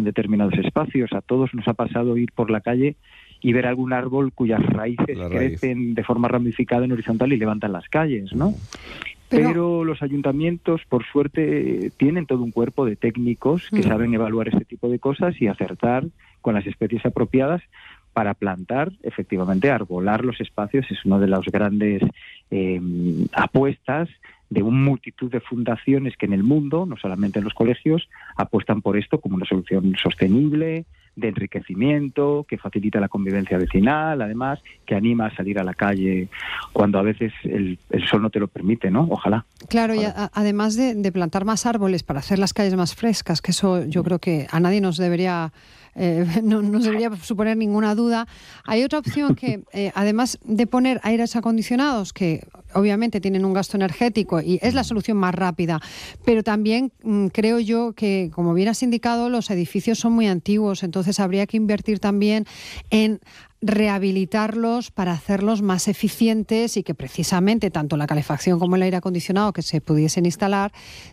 determinados espacios. A todos nos ha pasado ir por la calle y ver algún árbol cuyas raíces crecen de forma ramificada en horizontal y levantan las calles, ¿no? Pero los ayuntamientos, por suerte, tienen todo un cuerpo de técnicos que saben evaluar este tipo de cosas y acertar con las especies apropiadas para plantar, efectivamente, arbolar los espacios. Es una de las grandes apuestas de una multitud de fundaciones que en el mundo, no solamente en los colegios, apuestan por esto como una solución sostenible, de enriquecimiento, que facilita la convivencia vecinal, además, que anima a salir a la calle cuando a veces el sol no te lo permite, ¿no? Ojalá. Claro, Ojalá. Y además de plantar más árboles para hacer las calles más frescas, que eso yo creo que a nadie nos debería no debería suponer ninguna duda. Hay otra opción que, además de poner aires acondicionados, que obviamente tienen un gasto energético y es la solución más rápida, pero también creo yo que, como bien has indicado, los edificios son muy antiguos, entonces habría que invertir también en rehabilitarlos para hacerlos más eficientes y que precisamente tanto la calefacción como el aire acondicionado que se pudiesen instalar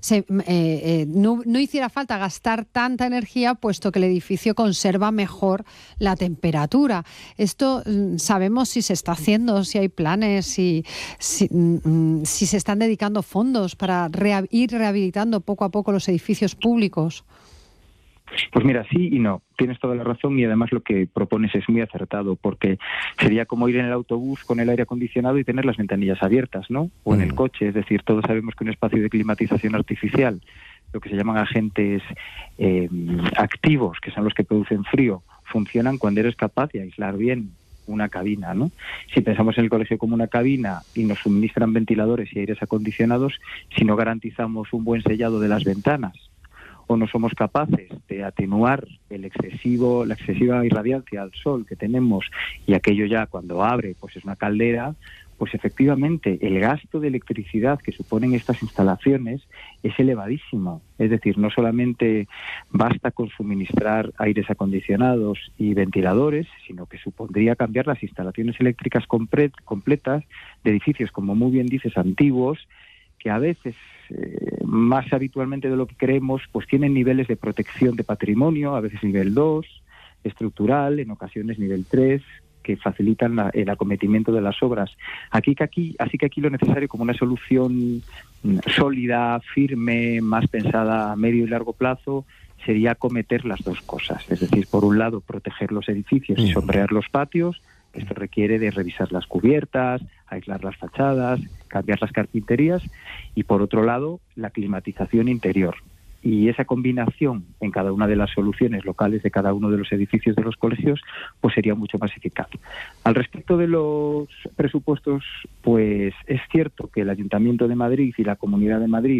no hiciera falta gastar tanta energía, puesto que el edificio conserva mejor la temperatura. Esto sabemos si se está haciendo, si hay planes, si se están dedicando fondos para ir rehabilitando poco a poco los edificios públicos. Pues mira, sí y no. Tienes toda la razón y además lo que propones es muy acertado, porque sería como ir en el autobús con el aire acondicionado y tener las ventanillas abiertas, ¿no? O en el coche, es decir, todos sabemos que un espacio de climatización artificial, lo que se llaman agentes activos, que son los que producen frío, funcionan cuando eres capaz de aislar bien una cabina, ¿no? Si pensamos en el colegio como una cabina y nos suministran ventiladores y aires acondicionados, si no garantizamos un buen sellado de las ventanas, o no somos capaces de atenuar la excesiva irradiancia al sol que tenemos, y aquello ya cuando abre pues es una caldera, pues efectivamente el gasto de electricidad que suponen estas instalaciones es elevadísimo. Es decir, no solamente basta con suministrar aires acondicionados y ventiladores, sino que supondría cambiar las instalaciones eléctricas completas de edificios, como muy bien dices, antiguos, que a veces, más habitualmente de lo que creemos, pues tienen niveles de protección de patrimonio, a veces nivel 2, estructural, en ocasiones nivel 3, que facilitan el acometimiento de las obras. Así que aquí lo necesario como una solución sólida, firme, más pensada a medio y largo plazo, sería acometer las dos cosas. Es decir, por un lado, proteger los edificios y sombrear los patios. Esto requiere de revisar las cubiertas, aislar las fachadas, cambiar las carpinterías, y por otro lado, la climatización interior. Y esa combinación en cada una de las soluciones locales de cada uno de los edificios de los colegios, pues sería mucho más eficaz. Al respecto de los presupuestos, pues es cierto que el Ayuntamiento de Madrid y la Comunidad de Madrid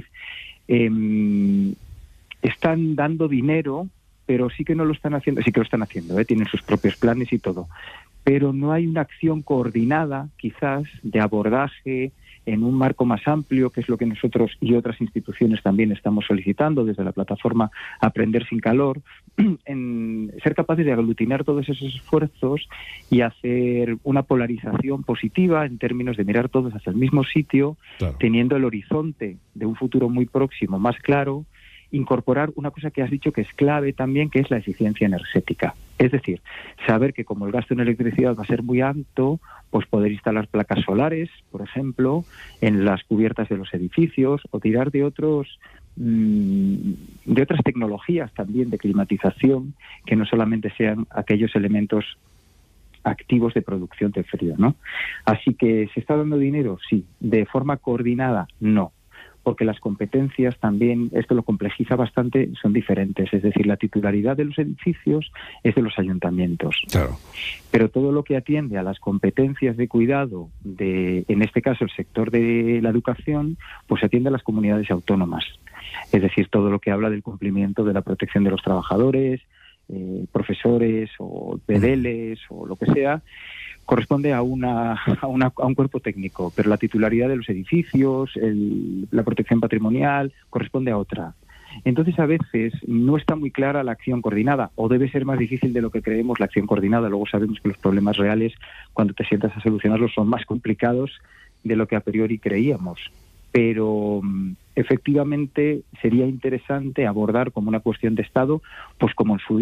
están dando dinero, pero sí que no lo están haciendo, tienen sus propios planes y todo, pero no hay una acción coordinada, quizás, de abordaje en un marco más amplio, que es lo que nosotros y otras instituciones también estamos solicitando desde la plataforma Aprender sin Calor, en ser capaces de aglutinar todos esos esfuerzos y hacer una polarización positiva en términos de mirar todos hacia el mismo sitio, claro, teniendo el horizonte de un futuro muy próximo más claro, incorporar una cosa que has dicho que es clave también, que es la eficiencia energética. Es decir, saber que como el gasto en electricidad va a ser muy alto, pues poder instalar placas solares, por ejemplo, en las cubiertas de los edificios, o tirar de otras tecnologías también de climatización, que no solamente sean aquellos elementos activos de producción de frío, ¿no? Así que, ¿se está dando dinero? Sí. ¿De forma coordinada? No. Porque las competencias también, esto lo complejiza bastante, son diferentes. Es decir, la titularidad de los edificios es de los ayuntamientos. Claro. Pero todo lo que atiende a las competencias de cuidado de, en este caso, el sector de la educación, pues atiende a las comunidades autónomas. Es decir, todo lo que habla del cumplimiento de la protección de los trabajadores, profesores o PDLs o lo que sea, corresponde a un cuerpo técnico, pero la titularidad de los edificios, la protección patrimonial, corresponde a otra. Entonces, a veces no está muy clara la acción coordinada, o debe ser más difícil de lo que creemos la acción coordinada. Luego sabemos que los problemas reales, cuando te sientas a solucionarlos, son más complicados de lo que a priori creíamos. Pero efectivamente sería interesante abordar como una cuestión de Estado, pues como en su